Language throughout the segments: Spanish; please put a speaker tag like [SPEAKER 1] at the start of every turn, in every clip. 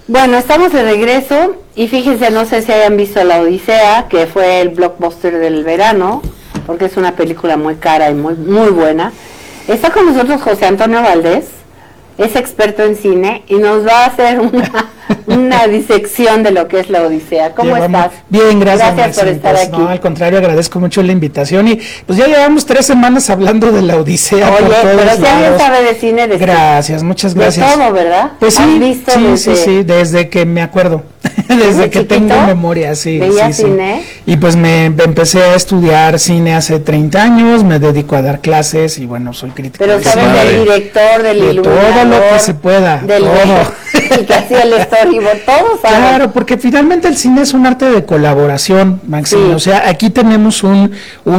[SPEAKER 1] Bueno, estamos de regreso y fíjense, no sé si hayan visto La Odisea, que fue el blockbuster del verano, porque es una película muy cara y muy buena. Está con nosotros José Antonio Valdés, es experto en cine y nos va a hacer una disección de lo que es La Odisea. ¿Cómo estás?
[SPEAKER 2] Bien, gracias
[SPEAKER 1] por estar aquí.
[SPEAKER 2] No, al contrario, agradezco mucho la invitación y pues ya llevamos 3 semanas hablando de La Odisea.
[SPEAKER 1] Oye, pero si alguien sabe de cine,
[SPEAKER 2] gracias, muchas gracias.
[SPEAKER 1] De todo, ¿verdad?
[SPEAKER 2] Pues sí,
[SPEAKER 1] ¿has visto
[SPEAKER 2] sí, desde que me acuerdo. Desde que tengo memoria, sí.
[SPEAKER 1] ¿Veía cine?
[SPEAKER 2] Y pues me empecé a estudiar cine hace 30 años, me dedico a dar clases y bueno, soy crítico.
[SPEAKER 1] Pero sabes del director, del iluminador,
[SPEAKER 2] todo lo que se pueda,
[SPEAKER 1] del el que hacía el storyboard, todo, ¿sabes?
[SPEAKER 2] Claro, porque finalmente el cine es un arte de colaboración, Maxine. Sí. O sea, aquí tenemos un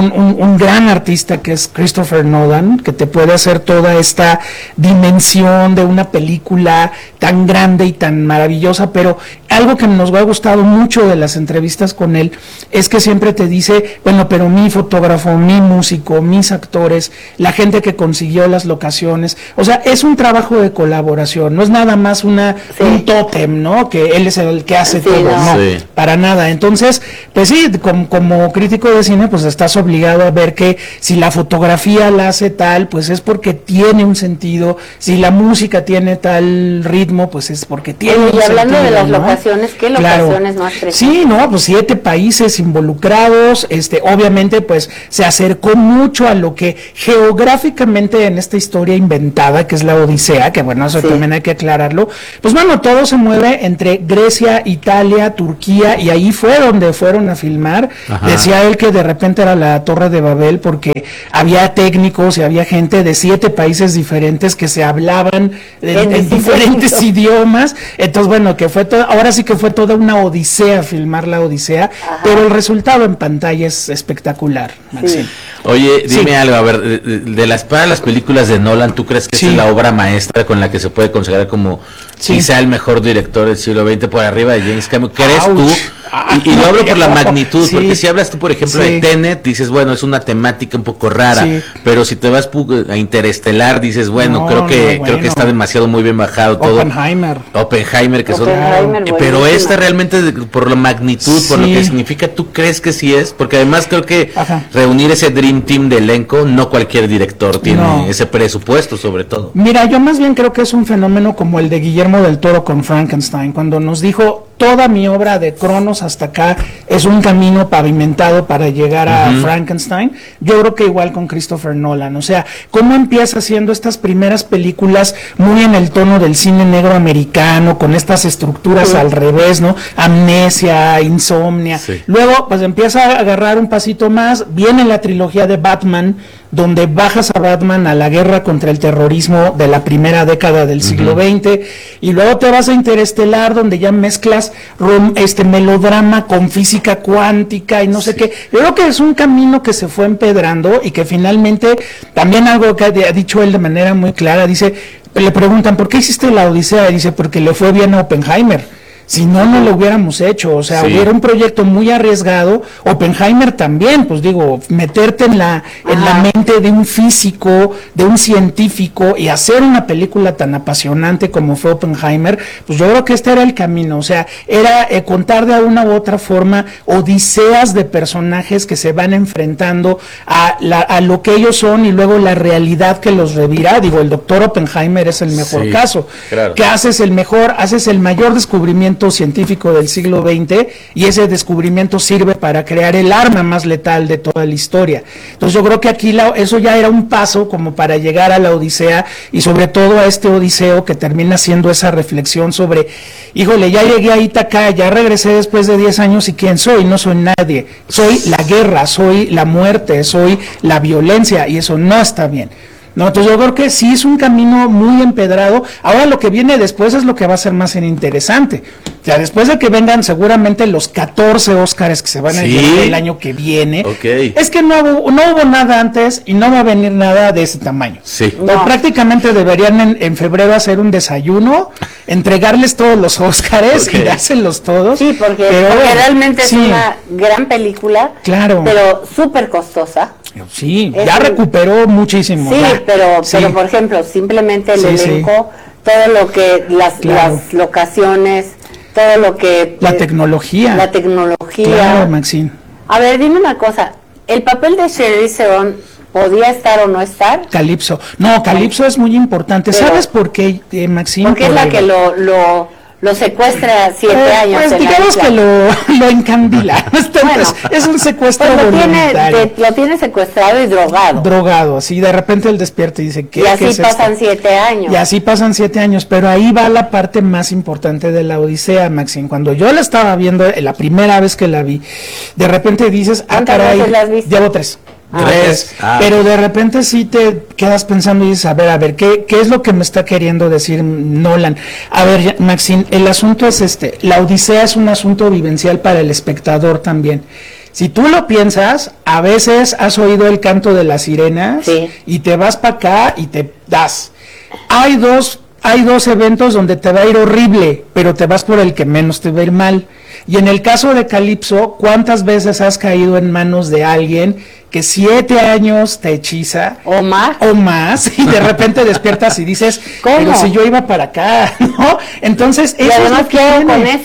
[SPEAKER 2] gran artista que es Christopher Nolan, que te puede hacer toda esta dimensión de una película tan grande y tan maravillosa, pero algo que nos ha gustado mucho de las entrevistas con él es que siempre te dice, bueno, pero mi fotógrafo, mi músico, mis actores, la gente que consiguió las locaciones, o sea, es un trabajo de colaboración, no es nada más un tótem, ¿no? Que él es el que hace todo, no, para nada. Entonces, pues sí, como crítico de cine, pues estás obligado a ver que si la fotografía la hace tal, pues es porque tiene un sentido, si la música tiene tal ritmo, pues es porque tiene un sentido.
[SPEAKER 1] Y hablando de las locaciones, ¿qué locaciones más preciosas?
[SPEAKER 2] Sí, no, pues 7 países involucrados, obviamente pues se acercó mucho a lo que geográficamente en esta historia inventada, que es la Odisea, que bueno, eso también hay que aclararlo, pues bueno, todo se mueve entre Grecia, Italia, Turquía, y ahí fue donde fueron a filmar. Ajá. Decía él que de repente era la Torre de Babel porque había técnicos y había gente de 7 países diferentes que se hablaban en diferentes idiomas, entonces bueno, que fue todo, ahora sí que fue toda una odisea filmar la Odisea, ajá, pero el resultado en pantalla es espectacular, Maxine.
[SPEAKER 3] Sí. Oye, dime algo, a ver, para las películas de Nolan, ¿tú crees que es la obra maestra con la que se puede considerar como quizá el mejor director del siglo XX por arriba de James Cameron? ¿Crees tú? Y lo hablo por la magnitud, porque si hablas tú, por ejemplo, de Tenet, dices, bueno, es una temática un poco rara, pero si te vas a Interestelar, dices, bueno, creo que está demasiado muy bien bajado todo. Oppenheimer, que son... Pero esta realmente, por la magnitud, por lo que significa, ¿tú crees que sí es? Porque además creo que reunir ese Dream Team de elenco, no cualquier director tiene ese presupuesto, sobre todo.
[SPEAKER 2] Mira, yo más bien creo que es un fenómeno como el de Guillermo del Toro con Frankenstein, cuando nos dijo, toda mi obra de Cronos hasta acá es un camino pavimentado para llegar a Frankenstein. Yo creo que igual con Christopher Nolan, o sea, cómo empieza haciendo estas primeras películas muy en el tono del cine negro americano, con estas estructuras al revés, ¿no? Amnesia, Insomnia. Luego, pues empieza a agarrar un pasito más, viene la trilogía de Batman, donde bajas a Batman a la guerra contra el terrorismo de la primera década del siglo XX, y luego te vas a Interestelar, donde ya mezclas melodrama con física cuántica y no sé qué. Yo creo que es un camino que se fue empedrando y que finalmente, también algo que ha dicho él de manera muy clara, dice, le preguntan, ¿por qué hiciste la Odisea? Y dice, porque le fue bien a Oppenheimer. Si no, no lo hubiéramos hecho, o sea, hubiera un proyecto muy arriesgado. Oppenheimer también, pues digo, meterte en la mente de un físico, de un científico y hacer una película tan apasionante como fue Oppenheimer, pues yo creo que este era el camino, o sea, era contar de alguna u otra forma odiseas de personajes que se van enfrentando a lo que ellos son y luego la realidad que los revira. Digo, el doctor Oppenheimer es el mejor caso, que haces el mayor descubrimiento científico del siglo XX y ese descubrimiento sirve para crear el arma más letal de toda la historia. Entonces yo creo que aquí eso ya era un paso como para llegar a la Odisea y sobre todo a este Odiseo que termina siendo esa reflexión sobre, híjole, ya llegué a Ítaca, ya regresé después de 10 años y ¿quién soy? No soy nadie, soy la guerra, soy la muerte, soy la violencia y eso no está bien. No, entonces yo creo que sí es un camino muy empedrado. Ahora lo que viene después es lo que va a ser más interesante. O sea, después de que vengan seguramente los 14 Óscares que se van a llevar el año que viene, es que no hubo nada antes y no va a venir nada de ese tamaño. Prácticamente deberían en febrero hacer un desayuno, entregarles todos los Óscares y dárselos todos.
[SPEAKER 1] Sí, porque realmente es una gran película, pero súper costosa.
[SPEAKER 2] Sí, ya recuperó muchísimo.
[SPEAKER 1] Sí, pero por ejemplo, simplemente el elenco, todo lo que las locaciones, todo lo que...
[SPEAKER 2] La tecnología.
[SPEAKER 1] La tecnología.
[SPEAKER 2] Claro, Maxine.
[SPEAKER 1] A ver, dime una cosa, ¿el papel de Charlize Theron podía estar o no estar?
[SPEAKER 2] Calypso. No, Calypso es muy importante.
[SPEAKER 1] Pero,
[SPEAKER 2] ¿sabes por qué, Maxine?
[SPEAKER 1] Porque es la que lo secuestra 7 años.
[SPEAKER 2] Pues digamos que lo encandila.
[SPEAKER 1] Bueno,
[SPEAKER 2] es un secuestro
[SPEAKER 1] pues
[SPEAKER 2] voluntario.
[SPEAKER 1] lo tiene secuestrado y drogado.
[SPEAKER 2] Drogado, así de repente él despierta y dice, ¿qué?
[SPEAKER 1] Y así
[SPEAKER 2] ¿qué es
[SPEAKER 1] pasan
[SPEAKER 2] esto?
[SPEAKER 1] 7 años.
[SPEAKER 2] Y así pasan 7 años, pero ahí va la parte más importante de la Odisea, Maxine. Cuando yo la estaba viendo, la primera vez que la vi, de repente dices,
[SPEAKER 1] ¿Cuántas veces la has visto?
[SPEAKER 2] llevo 3. Pero de repente sí te quedas pensando y dices, a ver, ¿qué es lo que me está queriendo decir Nolan? A ver, Maxine, el asunto es la Odisea es un asunto vivencial para el espectador también. Si tú lo piensas, a veces has oído el canto de las sirenas, sí, y te vas para acá y te das. Hay dos eventos donde te va a ir horrible, pero te vas por el que menos te va a ir mal. Y en el caso de Calypso, ¿cuántas veces has caído en manos de alguien que 7 años te hechiza?
[SPEAKER 1] O más,
[SPEAKER 2] y de repente despiertas y dices,
[SPEAKER 1] ¿cómo?
[SPEAKER 2] Pero si yo iba para acá, ¿no? Entonces,
[SPEAKER 1] y
[SPEAKER 2] eso
[SPEAKER 1] además
[SPEAKER 2] es lo que
[SPEAKER 1] quedo
[SPEAKER 2] tiene.
[SPEAKER 1] con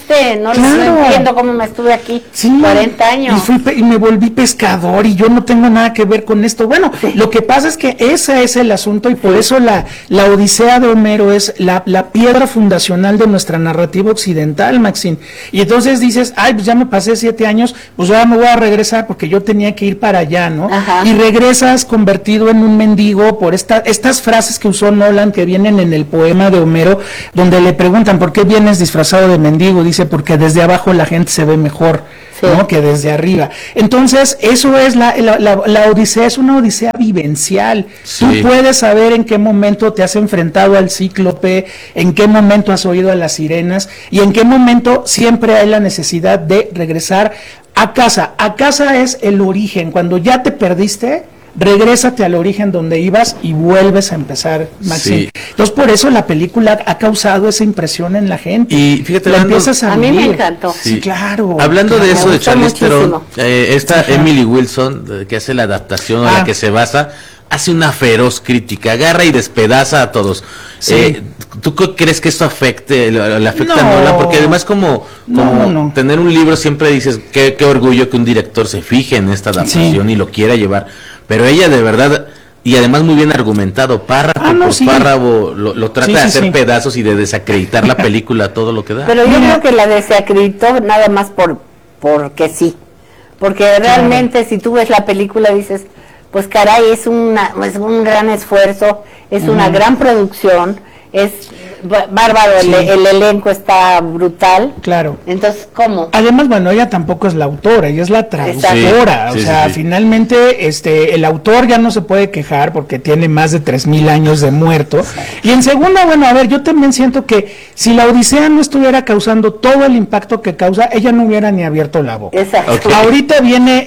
[SPEAKER 1] no entiendo cómo me estuve aquí 40 años.
[SPEAKER 2] Y me volví pescador y yo no tengo nada que ver con esto. Bueno, sí, lo que pasa es que ese es el asunto y por eso la Odisea de Homero es la piedra fundacional de nuestra narrativa occidental, Maxine. Y entonces dices, pues ya me pasé 7 años, pues ahora me voy a regresar porque yo tenía que ir para allá, ¿no?
[SPEAKER 1] Ajá.
[SPEAKER 2] Y regresas convertido en un mendigo por estas frases que usó Nolan que vienen en el poema de Homero, donde le preguntan, ¿por qué vienes disfrazado de mendigo? Dice, porque desde abajo la gente se ve mejor, sí, ¿no? Que desde arriba. Entonces, eso es la Odisea, es una Odisea vivencial. Sí. Tú puedes saber en qué momento te has enfrentado al cíclope, en qué momento has oído a las sirenas, y en qué momento siempre hay la necesidad de regresar a casa. A casa es el origen. Cuando ya te perdiste, regrésate al origen donde ibas y vuelves a empezar, Maxine. Sí. Entonces, por eso la película ha causado esa impresión en la gente.
[SPEAKER 3] Y fíjate,
[SPEAKER 2] empiezas a
[SPEAKER 1] mí me encantó.
[SPEAKER 2] Sí, claro.
[SPEAKER 3] Hablando de eso, de Charlize Theron, esta
[SPEAKER 2] Ajá.
[SPEAKER 3] Emily Wilson, que hace la adaptación a la que se basa, hace una feroz crítica, agarra y despedaza a todos. Sí. ¿Tú crees que esto le afecta a Nolan? Porque además como tener un libro siempre dices, qué orgullo que un director se fije en esta adaptación, sí, y lo quiera llevar. Pero ella de verdad, y además muy bien argumentado, párrafo por párrafo, lo trata de hacer pedazos y de desacreditar la película, todo lo que da.
[SPEAKER 1] Pero yo creo que la desacreditó nada más porque sí. Porque realmente si tú ves la película dices, pues caray, es un gran esfuerzo, es una gran producción, es bárbaro, sí, el elenco está brutal.
[SPEAKER 2] Claro.
[SPEAKER 1] Entonces, ¿cómo?
[SPEAKER 2] Además, bueno, ella tampoco es la autora, ella es la traductora. Sí, o sea, finalmente, el autor ya no se puede quejar porque tiene más de 3,000 años de muerto. Y en segunda, bueno, a ver, yo también siento que si la Odisea no estuviera causando todo el impacto que causa, ella no hubiera ni abierto la boca.
[SPEAKER 1] Exacto.
[SPEAKER 2] Okay. Ahorita viene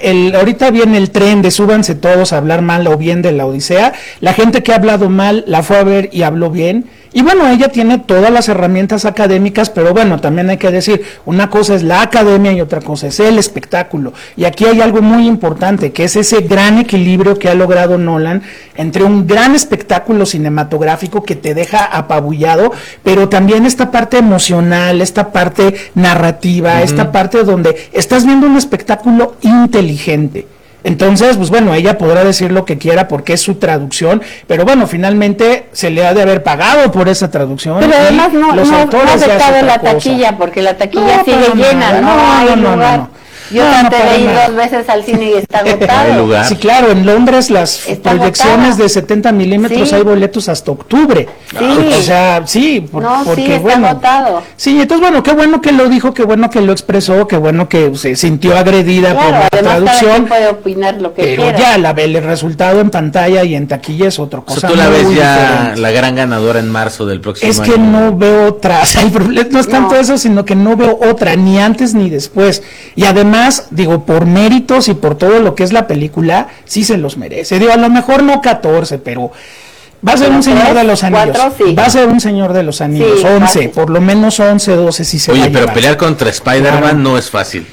[SPEAKER 2] el tren de súbanse todos a hablar mal o bien de la Odisea. La gente que ha hablado mal la fue a ver y habló bien. Y bueno, ella tiene todas las herramientas académicas, pero bueno, también hay que decir, una cosa es la academia y otra cosa es el espectáculo. Y aquí hay algo muy importante, que es ese gran equilibrio que ha logrado Nolan entre un gran espectáculo cinematográfico que te deja apabullado, pero también esta parte emocional, esta parte narrativa, esta parte donde estás viendo un espectáculo inteligente. Entonces, pues bueno, ella podrá decir lo que quiera porque es su traducción, pero bueno, finalmente se le ha de haber pagado por esa traducción.
[SPEAKER 1] Pero además no ha afectado la taquilla, porque la taquilla sigue llena, no hay lugar. Yo traté de ir 2 veces al cine y está agotado.
[SPEAKER 2] Sí, claro, en Londres las proyecciones de 70 milímetros hay boletos hasta octubre.
[SPEAKER 1] Sí.
[SPEAKER 2] O sea, porque
[SPEAKER 1] está agotado.
[SPEAKER 2] Sí, entonces bueno, qué bueno que lo dijo, qué bueno que lo expresó, qué bueno que se sintió agredida por la traducción.
[SPEAKER 1] Cada quien puede opinar lo que quiera.
[SPEAKER 2] Pero ya el resultado en pantalla y en taquilla es otra cosa.
[SPEAKER 3] O sea, tú la ves ya diferente. La gran ganadora en marzo del próximo año.
[SPEAKER 2] Es que no veo otra, o sea, el problema no es tanto eso, sino que no veo otra, ni antes ni después. Y además, digo, por méritos y por todo lo que es la película, sí se los merece. Digo, a lo mejor no 14, pero va a ser un Señor de los Anillos.
[SPEAKER 1] 4, sí.
[SPEAKER 2] Va a ser un Señor de los Anillos, 11, por lo menos 11, 12 si se va a llevar.
[SPEAKER 3] Oye, pero pelear contra Spider-Man no es fácil.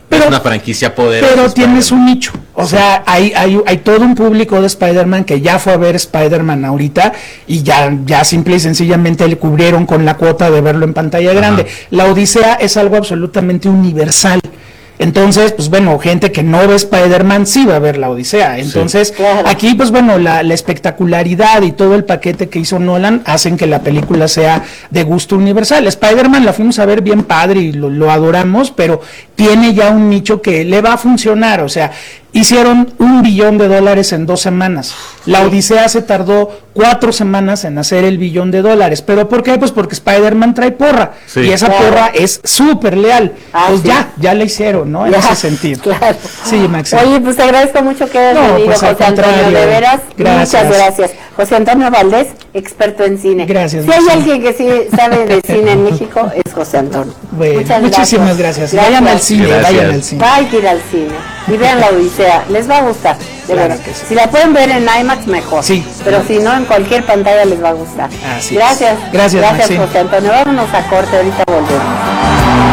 [SPEAKER 3] es una franquicia poderosa.
[SPEAKER 2] Pero tienes un nicho. O sea, hay todo un público de Spider-Man que ya fue a ver Spider-Man ahorita y ya simple y sencillamente le cubrieron con la cuota de verlo en pantalla grande. La Odisea es algo absolutamente universal. Entonces, pues bueno, gente que no ve Spider-Man sí va a ver la Odisea. Entonces,
[SPEAKER 1] claro.
[SPEAKER 2] Aquí, pues bueno, la espectacularidad y todo el paquete que hizo Nolan hacen que la película sea de gusto universal. Spider-Man la fuimos a ver bien padre y lo adoramos, pero tiene ya un nicho que le va a funcionar. O sea, hicieron $1 billón en 2 semanas. La Odisea se tardó 4 semanas en hacer el $1 billón. ¿Pero por qué? Pues porque Spider-Man trae porra.
[SPEAKER 3] Sí.
[SPEAKER 2] Y esa porra es súper leal. Pues ya la hicieron, ¿no? En ese sentido.
[SPEAKER 1] Claro.
[SPEAKER 2] Sí, Maxi.
[SPEAKER 1] Oye, pues te agradezco mucho que hayas venido,
[SPEAKER 2] pues,
[SPEAKER 1] José Antonio, de veras.
[SPEAKER 2] Gracias.
[SPEAKER 1] Muchas gracias. José Antonio Valdés, experto en cine.
[SPEAKER 2] Gracias.
[SPEAKER 1] Si hay alguien que sí sabe de cine en México, es José Antonio.
[SPEAKER 2] Bueno, muchísimas gracias. Vayan al cine, vayan al cine.
[SPEAKER 1] Hay que ir al cine y vean la Odisea, les va a gustar, de
[SPEAKER 2] Claro
[SPEAKER 1] verdad.
[SPEAKER 2] que sí.
[SPEAKER 1] Si la pueden ver en IMAX, mejor.
[SPEAKER 2] Sí.
[SPEAKER 1] Pero si no, en cualquier pantalla les va a gustar.
[SPEAKER 2] Así
[SPEAKER 1] Gracias.
[SPEAKER 2] es. Gracias, Maxine.
[SPEAKER 1] José Antonio. Vámonos a corte, ahorita volvemos.